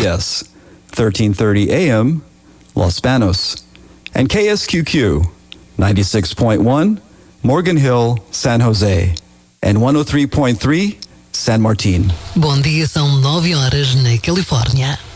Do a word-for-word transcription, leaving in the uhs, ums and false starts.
B S, thirteen thirty A M, Los Banos, and K S Q Q, ninety-six point one, Morgan Hill, San Jose, and one oh three point three, San Martin. Bom dia, são nove horas na Califórnia.